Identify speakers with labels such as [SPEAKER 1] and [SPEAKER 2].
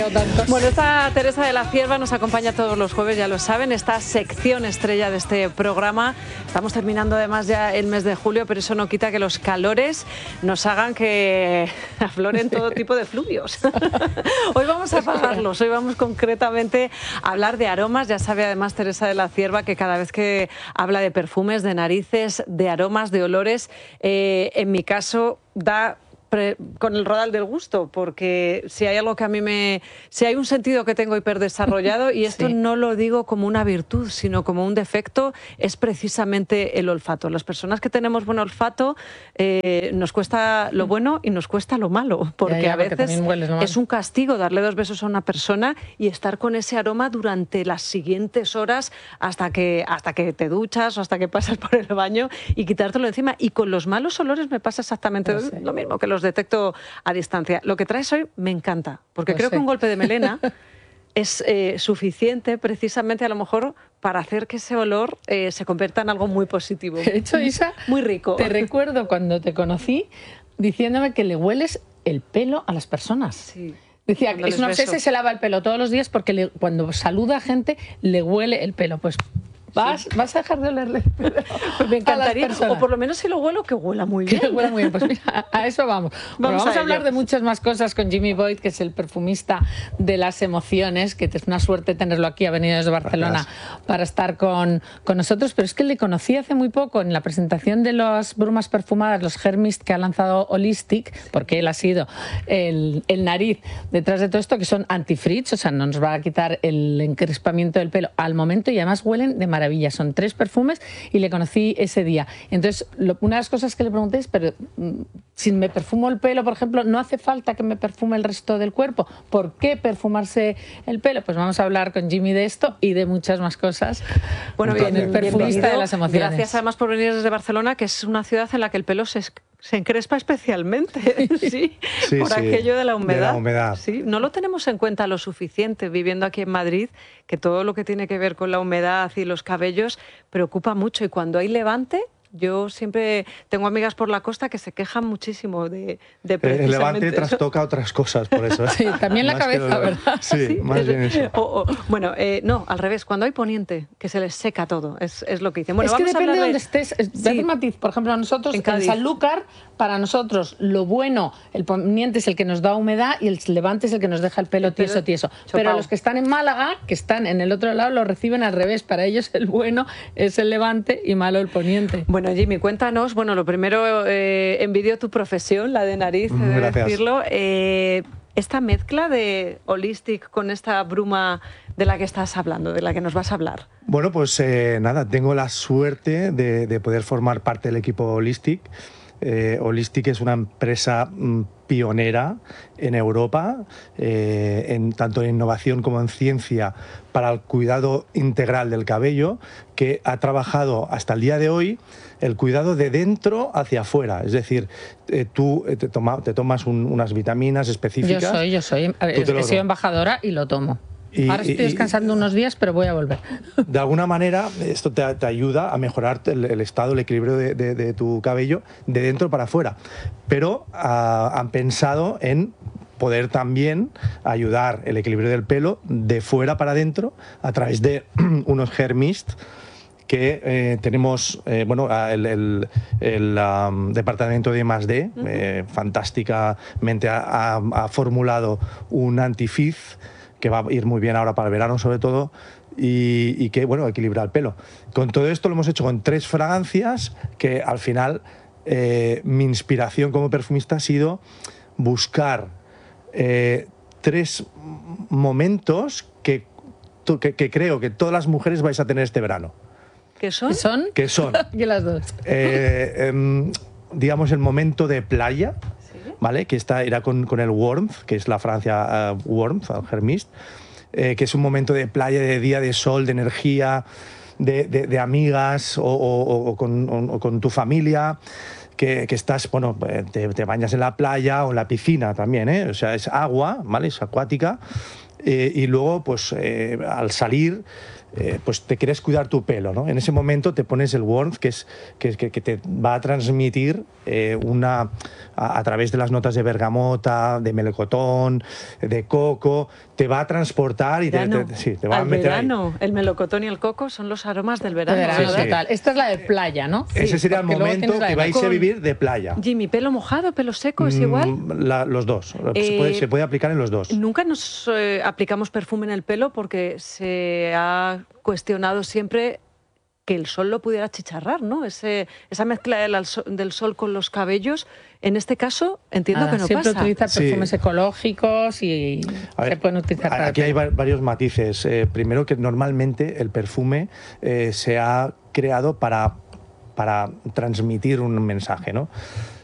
[SPEAKER 1] cambiado tanto.
[SPEAKER 2] Bueno, esta Teresa de la Cierva nos acompaña todos los jueves, ya lo saben, esta sección estrella de este programa. Estamos terminando además ya el mes de julio, pero eso no quita que los calores nos hagan que afloren todo tipo de fluidos. Hoy vamos a apagarlos, hoy vamos concretamente a hablar de aromas. Ya sabe además Teresa de la Cierva que cada vez que habla de perfumes, de narices, de aromas, de olores, en mi caso da con el rodal del gusto, porque si hay algo que a mí si hay un sentido que tengo hiperdesarrollado, y esto no lo digo como una virtud, sino como un defecto, es precisamente el olfato. Las personas que tenemos buen olfato nos cuesta lo bueno y nos cuesta lo malo, porque a veces es un castigo darle 2 besos a una persona y estar con ese aroma durante las siguientes horas hasta que te duchas o hasta que pasas por el baño y quitártelo encima. Y con los malos olores me pasa exactamente lo mismo, que los detecto a distancia. Lo que traes hoy me encanta, porque creo que un golpe de melena es suficiente precisamente a lo mejor para hacer que ese olor se convierta en algo muy positivo.
[SPEAKER 1] De hecho, Isa,
[SPEAKER 2] muy rico.
[SPEAKER 1] Te recuerdo cuando te conocí diciéndome que le hueles el pelo a las personas. Sí. Decía que es una obsesión, se lava el pelo todos los días porque cuando saluda a gente le huele el pelo. Pues vas a dejar de olerle.
[SPEAKER 2] Pues me encantaría, o por lo menos si lo huelo, que huela muy bien.
[SPEAKER 1] Que huela muy bien. Pues mira, a eso vamos. Vamos a hablar de muchas más cosas con Jimmy Boyd, que es el perfumista de las emociones, que es una suerte tenerlo aquí, ha venido desde Barcelona para estar con nosotros, pero es que le conocí hace muy poco en la presentación de las brumas perfumadas, los Hermist que ha lanzado Holistic, porque él ha sido el nariz detrás de todo esto, que son anti-frizz, o sea, no nos va a quitar el encrespamiento del pelo al momento, y además huelen de maravilla. Son 3 perfumes y le conocí ese día. Entonces, una de las cosas que le pregunté es, pero si me perfumo el pelo, por ejemplo, ¿no hace falta que me perfume el resto del cuerpo? ¿Por qué perfumarse el pelo? Pues vamos a hablar con Jimmy de esto y de muchas más cosas.
[SPEAKER 2] Bueno,
[SPEAKER 1] bien, el perfumista de las emociones.
[SPEAKER 2] Gracias además por venir desde Barcelona, que es una ciudad en la que el pelo se encrespa especialmente, por aquello de la humedad. Sí, no lo tenemos en cuenta lo suficiente viviendo aquí en Madrid, que todo lo que tiene que ver con la humedad y los cabellos preocupa mucho, y cuando hay levante, yo siempre tengo amigas por la costa que se quejan muchísimo de precisamente
[SPEAKER 3] el levante
[SPEAKER 2] eso.
[SPEAKER 3] trastoca otras cosas, por eso.
[SPEAKER 1] Sí, también la cabeza, ¿verdad?
[SPEAKER 3] Sí, más bien eso.
[SPEAKER 2] Bueno, no, al revés, cuando hay poniente, que se les seca todo, es lo que dicen. Bueno,
[SPEAKER 1] es que
[SPEAKER 2] vamos
[SPEAKER 1] depende
[SPEAKER 2] a
[SPEAKER 1] de dónde estés. Sí. Un matiz, por ejemplo, nosotros en Sanlúcar, para nosotros, lo bueno, el poniente es el que nos da humedad y el levante es el que nos deja el pelo tieso. Pero los que están en Málaga, que están en el otro lado, lo reciben al revés. Para ellos el bueno es el levante y malo el poniente.
[SPEAKER 2] Bueno, Jimmy, cuéntanos, bueno, lo primero, envidio tu profesión, la de nariz, de decirlo. Esta mezcla de Holistic con esta bruma de la que estás hablando, de la que nos vas a hablar.
[SPEAKER 3] Bueno, pues nada, tengo la suerte de poder formar parte del equipo Holistic. Holistic es una empresa pionera en Europa, tanto en innovación como en ciencia para el cuidado integral del cabello, que ha trabajado hasta el día de hoy el cuidado de dentro hacia afuera. Es decir, tú te tomas unas vitaminas específicas.
[SPEAKER 1] Yo soy. He sido embajadora y lo tomo. Ahora estoy descansando unos días, pero voy a volver.
[SPEAKER 3] De alguna manera, esto te ayuda a mejorar el estado, el equilibrio de tu cabello de dentro para afuera. Pero han pensado en poder también ayudar el equilibrio del pelo de fuera para adentro a través de unos Hermist que tenemos, el departamento de I+D, fantásticamente ha formulado un anti-frizz que va a ir muy bien ahora para el verano sobre todo, y que, bueno, equilibra el pelo. Con todo esto lo hemos hecho con 3 fragancias que al final mi inspiración como perfumista ha sido buscar 3 momentos que creo que todas las mujeres vais a tener este verano.
[SPEAKER 2] ¿Qué son?
[SPEAKER 3] ¿Qué son?
[SPEAKER 1] Yo las dos.
[SPEAKER 3] Digamos el momento de playa, ¿vale? Que era con el Warmth, que es la Francia Warmth, el Hermist, que es un momento de playa, de día de sol, de energía, de amigas o con tu familia, que estás, bueno, te bañas en la playa o en la piscina también, ¿eh? O sea, es agua, ¿vale? Es acuática. Y luego, pues, al salir, pues te quieres cuidar tu pelo, ¿no? En ese momento te pones el warmth, que te va a transmitir a través de las notas de bergamota, de melocotón, de coco, te va a transportar y te va a meter
[SPEAKER 2] verano. Ahí. El melocotón y el coco son los aromas del verano.
[SPEAKER 1] Total. Esta es la de playa, ¿no?
[SPEAKER 3] Ese sería el momento que vais a vivir de playa.
[SPEAKER 2] Jimmy, ¿pelo mojado, pelo seco es igual?
[SPEAKER 3] Los dos. Se puede aplicar en los dos.
[SPEAKER 2] Nunca nos aplicamos perfume en el pelo porque se ha cuestionado siempre que el sol lo pudiera achicharrar, ¿no? Esa mezcla del sol con los cabellos, en este caso entiendo que no
[SPEAKER 1] siempre
[SPEAKER 2] pasa.
[SPEAKER 1] Siempre utiliza perfumes ecológicos y se pueden utilizar para
[SPEAKER 3] aquí hay varios matices. Primero, que normalmente el perfume se ha creado para transmitir un mensaje, ¿no?